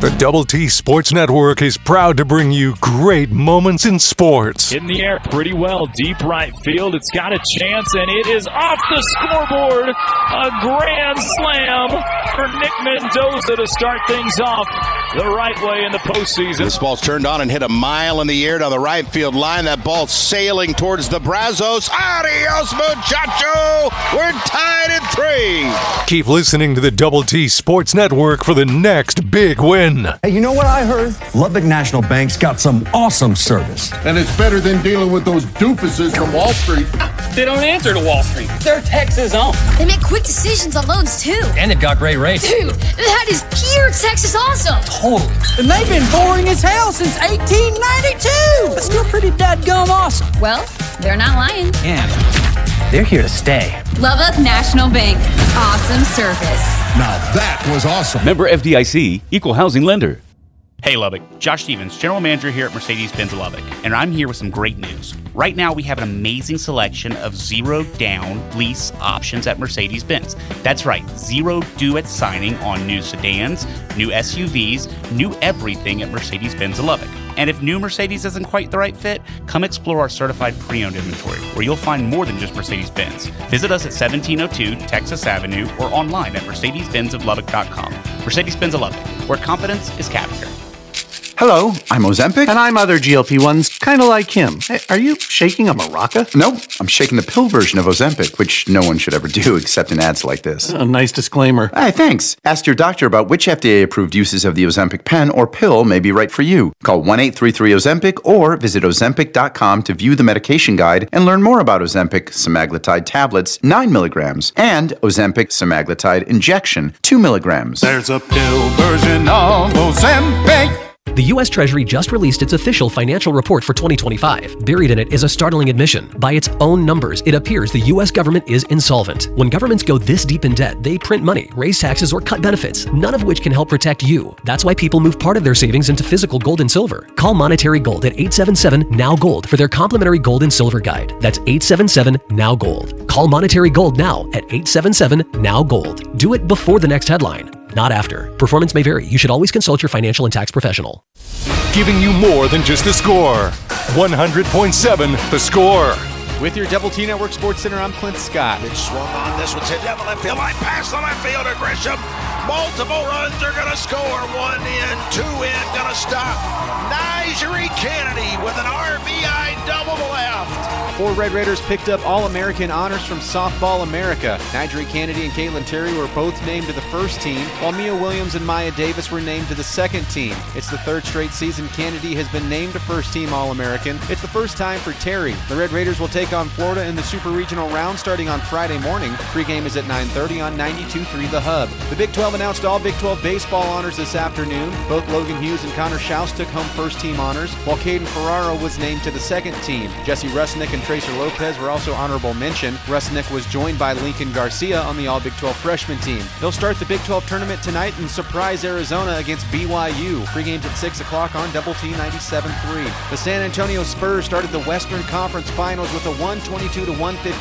The Double T Sports Network is proud to bring you great moments in sports. In the air pretty well, deep right field. It's got a chance, and it is off the scoreboard. A grand slam for Nick Mendoza to start things off the right way in the postseason. This ball's turned on and hit a mile in the air down the right field line. That ball sailing towards the Brazos. Adios, muchacho! We're tied at 3. Keep listening to the Double T Sports Network for the next big win. Hey, you know what I heard? Lubbock National Bank's got some awesome service. And it's better than dealing with those doofuses from Wall Street. They don't answer to Wall Street. They're Texas owned. They make quick decisions on loans, too. And they've got great rates. Dude, that is pure Texas awesome. Totally. And they've been boring as hell since 1892. But still pretty dadgum awesome. Well, they're not lying. And they're here to stay. Lubbock National Bank. Awesome service. Now that was awesome. Member FDIC, Equal Housing Lender. Hey Lubbock, Josh Stevens, General Manager here at Mercedes-Benz Lubbock, and I'm here with some great news. Right now we have an amazing selection of zero down lease options at Mercedes-Benz. That's right, zero due at signing on new sedans, new SUVs, new everything at Mercedes-Benz Lubbock. And if new Mercedes isn't quite the right fit, come explore our certified pre-owned inventory, where you'll find more than just Mercedes-Benz. Visit us at 1702 Texas Avenue or online at mercedes-benzoflubbock.com. Mercedes-Benz of Lubbock, where confidence is captured. Hello, I'm Ozempic. And I'm other GLP-1s, kind of like him. Hey, are you shaking a maraca? Nope, I'm shaking the pill version of Ozempic, which no one should ever do except in ads like this. A nice disclaimer. Hey, thanks. Ask your doctor about which FDA-approved uses of the Ozempic pen or pill may be right for you. Call 1-833-OZEMPIC or visit Ozempic.com to view the medication guide and learn more about Ozempic semaglutide tablets, 9 milligrams, and Ozempic semaglutide injection, 2 milligrams. There's a pill version of Ozempic. The U.S. Treasury just released its official financial report for 2025. Buried in it is a startling admission. By its own numbers, it appears the U.S. government is insolvent. When governments go this deep in debt, they print money, raise taxes, or cut benefits, none of which can help protect you. That's why people move part of their savings into physical gold and silver. Call Monetary Gold at 877-NOW-GOLD for their complimentary gold and silver guide. That's 877-NOW-GOLD. Call Monetary Gold now at 877-NOW-GOLD. Do it before the next headline, not after. Performance may vary. You should always consult your financial and tax professional. Giving you more than just the score. 100.7 The Score. With your Double T Network Sports Center, I'm Clint Scott. It swung on. This one's hit down the left field line. Pass the left fielder, Grisham. Multiple runs are going to score. 1 in, 2 in, going to stop. Najee Kennedy with an RBI double to left. 4 Red Raiders picked up All-American honors from Softball America. Najee Kennedy and Caitlin Terry were both named to the first team, while Mia Williams and Maya Davis were named to the second team. It's the 3rd straight season Kennedy has been named a first-team All-American. It's the first time for Terry. The Red Raiders will take on Florida in the Super Regional round starting on Friday morning. Pregame is at 9:30 on 92.3 The Hub. The Big 12 announced all Big 12 baseball honors this afternoon. Both Logan Hughes and Connor Schaus took home first-team honors, while Caden Ferraro was named to the second team. Jesse Rusnick and Tracer Lopez were also honorable mention. Rusnick was joined by Lincoln Garcia on the all Big 12 freshman team. They'll start the Big 12 tournament tonight and surprise Arizona against BYU. Pregame's at 6 o'clock on Double T 97.3. The San Antonio Spurs started the Western Conference Finals with a 122-115